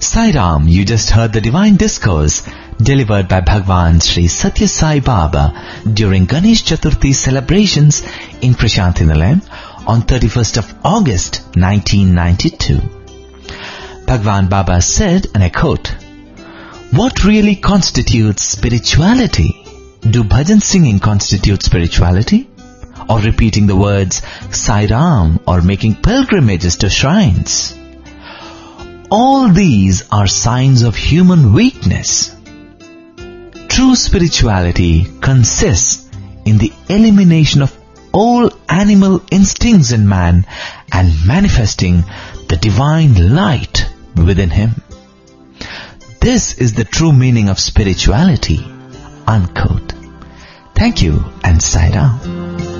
Sai Ram, you just heard the divine discourse delivered by Bhagwan Sri Satya Sai Baba during Ganesh Chaturthi celebrations in Prasanthi Nilayam on 31st of August 1992. Bhagwan Baba said, and I quote, "What really constitutes spirituality? Do bhajan singing constitute spirituality? Or repeating the words Sai Ram or making pilgrimages to shrines? All these are signs of human weakness. True spirituality consists in the elimination of all animal instincts in man and manifesting the divine light within him. This is the true meaning of spirituality." Unquote. Thank you and Sai Ram.